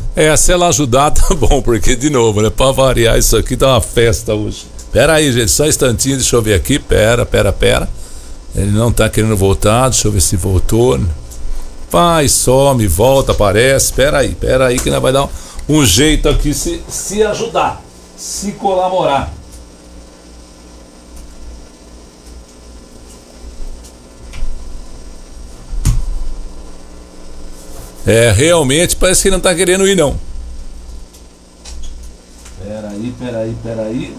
Se ela ajudar, tá bom, porque de novo, né? Pra variar, isso aqui tá uma festa hoje. Pera aí, gente, só um instantinho, deixa eu ver aqui. Pera. Ele não tá querendo voltar, deixa eu ver se voltou. Vai, some, volta, aparece. Pera aí, que nós vai dar um jeito aqui se ajudar, se colaborar. Realmente parece que ele não tá querendo ir, não. Peraí.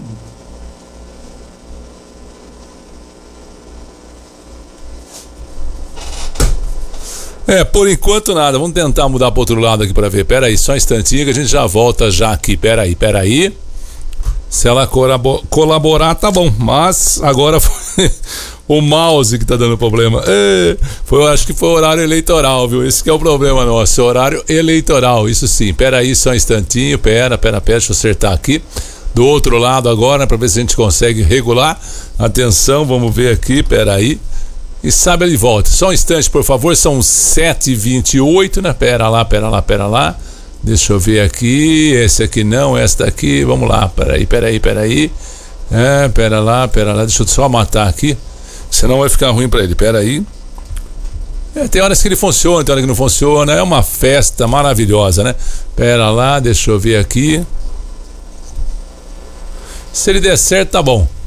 Por enquanto nada. Vamos tentar mudar para outro lado aqui para ver. Peraí, só um instantinho que a gente já volta já aqui. Peraí. Se ela colaborar, tá bom. Mas agora foi o mouse que tá dando problema. Acho que foi o horário eleitoral, viu? Esse que é o problema nosso, horário eleitoral. Isso sim. Peraí, só um instantinho. Pera. Deixa eu acertar aqui. Do outro lado agora, para ver se a gente consegue regular. Atenção, vamos ver aqui. Peraí. E sabe, ele volta. Só um instante, por favor. São 7h28, né? Pera lá. Deixa eu ver aqui. Esse aqui não, esta aqui. Vamos lá. Peraí. Pera lá. Deixa eu só matar aqui. Senão vai ficar ruim pra ele. Peraí. Tem horas que ele funciona, tem horas que não funciona. É uma festa maravilhosa, né? Pera lá, deixa eu ver aqui. Se ele der certo, tá bom.